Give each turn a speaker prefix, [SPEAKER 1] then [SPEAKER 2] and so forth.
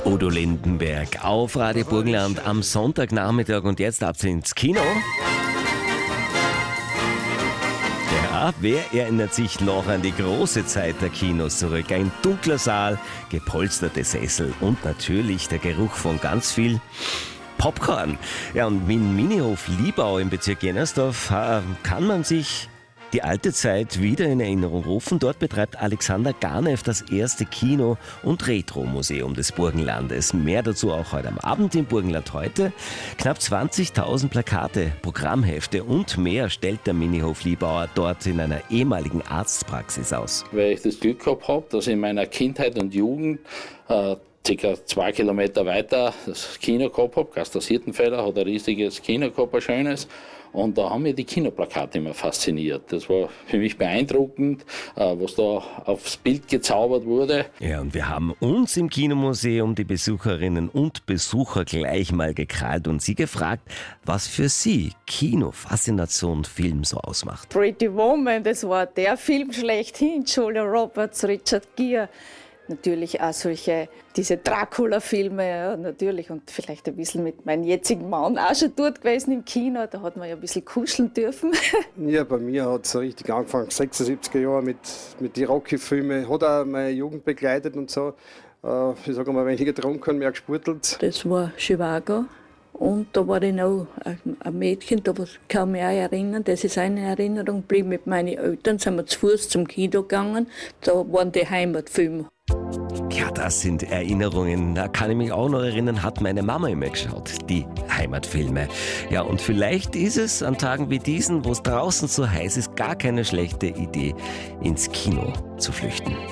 [SPEAKER 1] Udo Lindenberg auf Radio Burgenland am Sonntagnachmittag und jetzt ab ins Kino. Ja, wer erinnert sich noch an die große Zeit der Kinos zurück? Ein dunkler Saal, gepolsterte Sessel und natürlich der Geruch von ganz viel Popcorn. Ja, und im Minihof Liebau im Bezirk Jennersdorf kann man sich die alte Zeit wieder in Erinnerung rufen. Dort betreibt Alexander Garneff das erste Kino- und Retro-Museum des Burgenlandes. Mehr dazu auch heute am Abend im Burgenland heute. Knapp 20.000 Plakate, Programmhefte und mehr stellt der Minihof Liebauer dort in einer ehemaligen Arztpraxis aus.
[SPEAKER 2] Weil ich das Glück gehabt habe, dass ich in meiner Kindheit und Jugend ca. 2 Kilometer weiter das Kino gehabt habe. Kastor Siertenfelder hat ein riesiges Kino gehabt, ein schönes. Und da haben mir die Kinoplakate immer fasziniert. Das war für mich beeindruckend, was da aufs Bild gezaubert wurde.
[SPEAKER 1] Ja, und wir haben uns im Kinomuseum die Besucherinnen und Besucher gleich mal gekrallt und sie gefragt, was für sie Kino-Faszination Film so ausmacht.
[SPEAKER 3] Pretty Woman, das war der Film schlechthin. Julia Roberts, Richard Gere. Natürlich auch diese Dracula-Filme, ja, natürlich. Und vielleicht ein bisschen mit meinem jetzigen Mann auch schon dort gewesen im Kino. Da hat man ja ein bisschen kuscheln dürfen.
[SPEAKER 4] Ja, bei mir hat es richtig angefangen, 76er Jahre mit den Rocky-Filmen. Hat auch meine Jugend begleitet und so. Ich sage mal, weniger getrunken, mehr gesportelt.
[SPEAKER 5] Das war Chivago. Und da war dann auch ein Mädchen, da kann ich mich auch erinnern, das ist eine Erinnerung geblieben. Mit meinen Eltern sind wir zu Fuß zum Kino gegangen, da waren die Heimatfilme.
[SPEAKER 1] Ja, das sind Erinnerungen. Da kann ich mich auch noch erinnern, hat meine Mama immer geschaut, die Heimatfilme. Ja, und vielleicht ist es an Tagen wie diesen, wo es draußen so heiß ist, gar keine schlechte Idee, ins Kino zu flüchten.